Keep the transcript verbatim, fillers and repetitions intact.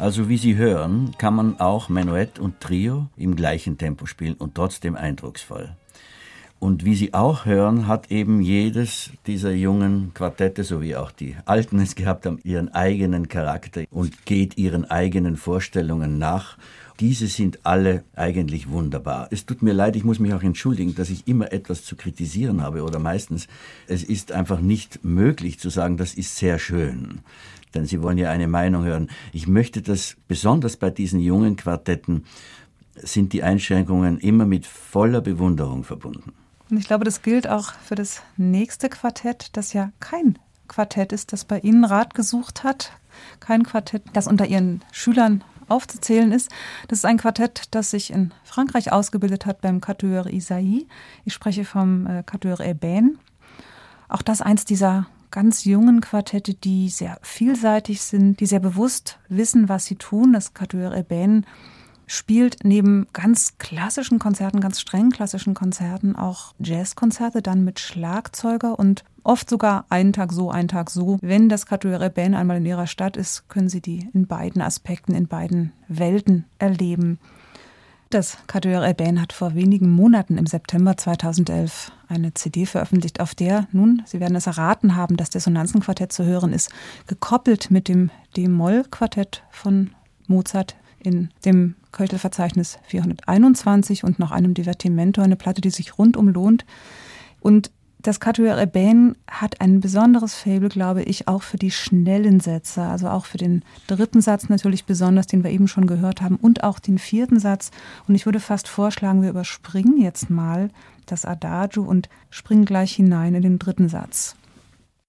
Also wie Sie hören, kann man auch Menuett und Trio im gleichen Tempo spielen und trotzdem eindrucksvoll. Und wie Sie auch hören, hat eben jedes dieser jungen Quartette, so wie auch die Alten es gehabt haben, ihren eigenen Charakter und geht ihren eigenen Vorstellungen nach. Diese sind alle eigentlich wunderbar. Es tut mir leid, ich muss mich auch entschuldigen, dass ich immer etwas zu kritisieren habe oder meistens. Es ist einfach nicht möglich zu sagen, das ist sehr schön. Denn Sie wollen ja eine Meinung hören. Ich möchte das, besonders bei diesen jungen Quartetten, sind die Einschränkungen immer mit voller Bewunderung verbunden. Und ich glaube, das gilt auch für das nächste Quartett, das ja kein Quartett ist, das bei Ihnen Rat gesucht hat. Kein Quartett, das unter Ihren Schülern aufzuzählen ist. Das ist ein Quartett, das sich in Frankreich ausgebildet hat beim Quatuor Isaïe. Ich spreche vom äh, Quatuor Eben. Auch das eins dieser ganz jungen Quartette, die sehr vielseitig sind, die sehr bewusst wissen, was sie tun. Das Quatuor Eben spielt neben ganz klassischen Konzerten, ganz streng klassischen Konzerten auch Jazzkonzerte, dann mit Schlagzeuger und oft sogar einen Tag so, einen Tag so. Wenn das Quatuor Eben einmal in ihrer Stadt ist, können sie die in beiden Aspekten, in beiden Welten erleben. Das Quatuor Eben hat vor wenigen Monaten im September zweitausendelf eine C D veröffentlicht, auf der nun, Sie werden es erraten haben, das Dissonanzenquartett zu hören ist, gekoppelt mit dem D-Moll-Quartett von Mozart in dem Köchel-Verzeichnis vierhunderteinundzwanzig und noch einem Divertimento, eine Platte, die sich rundum lohnt. Und das Quatuor Eben hat ein besonderes Faible, glaube ich, auch für die schnellen Sätze, also auch für den dritten Satz natürlich besonders, den wir eben schon gehört haben, und auch den vierten Satz. Und ich würde fast vorschlagen, wir überspringen jetzt mal das Adagio und springen gleich hinein in den dritten Satz.